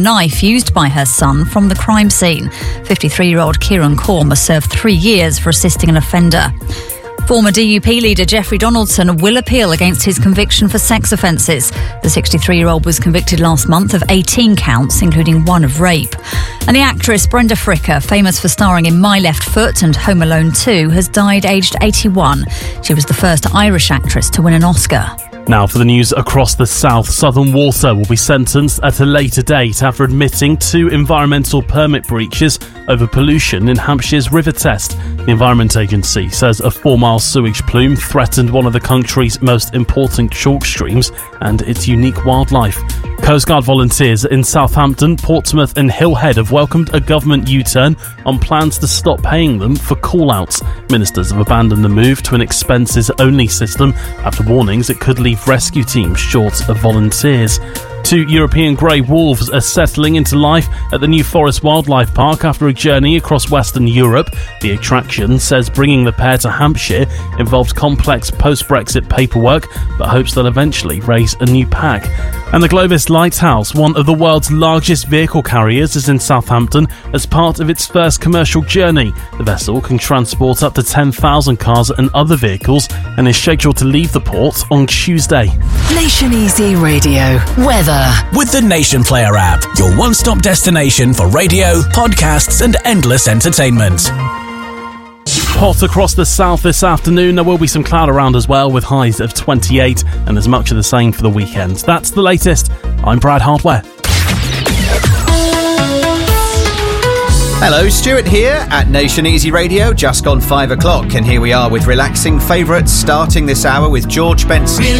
knife used by her son from the crime scene. 53-year-old Kieran Kaur must serve 3 years for assisting an offender. Former DUP leader Jeffrey Donaldson will appeal against his conviction for sex offences. The 63-year-old was convicted last month of 18 counts, including one of rape. And the actress Brenda Fricker, famous for starring in My Left Foot and Home Alone 2, has died aged 81. She was the first Irish actress to win an Oscar. Now for the news across the south. Southern Water will be sentenced at a later date after admitting 2 environmental permit breaches over pollution in Hampshire's River Test. The Environment Agency says a 4-mile sewage plume threatened one of the country's most important chalk streams and its unique wildlife. Coast Guard volunteers in Southampton, Portsmouth and Hillhead have welcomed a government U-turn on plans to stop paying them for call-outs. Ministers have abandoned the move to an expenses-only system after warnings it could leave rescue teams short of volunteers. 2 European grey wolves are settling into life at the New Forest Wildlife Park after a journey across Western Europe. The attraction says bringing the pair to Hampshire involves complex post-Brexit paperwork, but hopes they'll eventually raise a new pack. And the Glovis Lighthouse, one of the world's largest vehicle carriers, is in Southampton as part of its first commercial journey. The vessel can transport up to 10,000 cars and other vehicles and is scheduled to leave the port on Tuesday. Nation Easy Radio. Weather. With the Nation Player app, your one-stop destination for radio, podcasts and endless entertainment. Hot across the south this afternoon. There will be some cloud around as well, with highs of 28 and as much of the same for the weekend. That's the latest. I'm Brad Hardware. Hello, Stuart here at Nation Easy Radio, just gone 5 o'clock, and here we are with relaxing favourites starting this hour with George Benson.